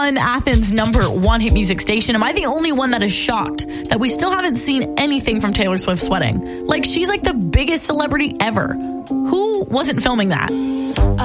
on Athens' #1 hit music station. Am I the only one that is shocked that we still haven't seen anything from Taylor Swift's wedding? Like, she's like the biggest celebrity ever. Who wasn't filming that?